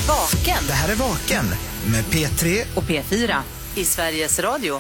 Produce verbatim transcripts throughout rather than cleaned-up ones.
Vaken. Det här är Vaken med P tre och P fyra i Sveriges Radio.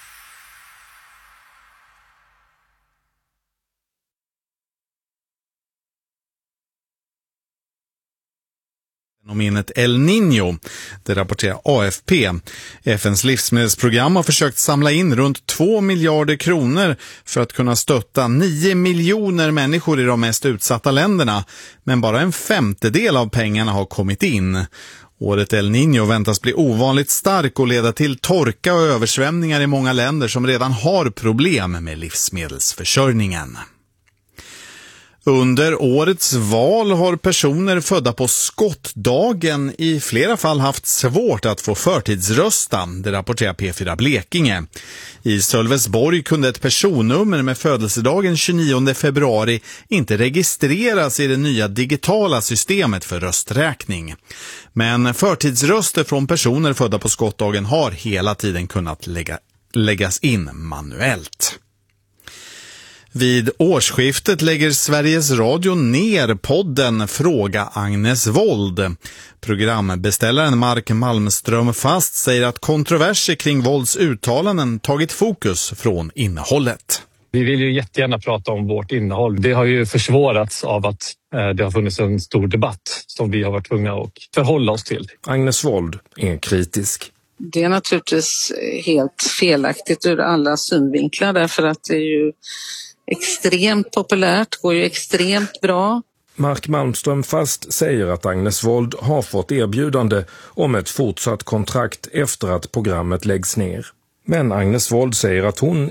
Fenomenet El Niño, det rapporterar A F P. F N:s livsmedelsprogram har försökt samla in runt två miljarder kronor för att kunna stötta nio miljoner människor i de mest utsatta länderna. Men bara en femtedel av pengarna har kommit in. Året El Niño väntas bli ovanligt stark och leda till torka och översvämningar i många länder som redan har problem med livsmedelsförsörjningen. Under årets val har personer födda på skottdagen i flera fall haft svårt att få förtidsrösta, det rapporterar P fyra Blekinge. I Sölvesborg kunde ett personnummer med födelsedagen tjugonionde februari inte registreras i det nya digitala systemet för rösträkning. Men förtidsröster från personer födda på skottdagen har hela tiden kunnat lägga, läggas in manuellt. Vid årsskiftet lägger Sveriges Radio ner podden Fråga Agnes Wold. Programbeställaren Mark Malmström Fast säger att kontroverser kring Wolds uttalanden tagit fokus från innehållet. Vi vill ju jättegärna prata om vårt innehåll. Det har ju försvårats av att det har funnits en stor debatt som vi har varit tvungna att förhålla oss till. Agnes Wold är kritisk. Det är naturligtvis helt felaktigt ur alla synvinklar därför att det är ju extremt populärt, går ju extremt bra. Mark Malmström Fast säger att Agnes Wold har fått erbjudande om ett fortsatt kontrakt efter att programmet läggs ner. Men Agnes Wold säger att hon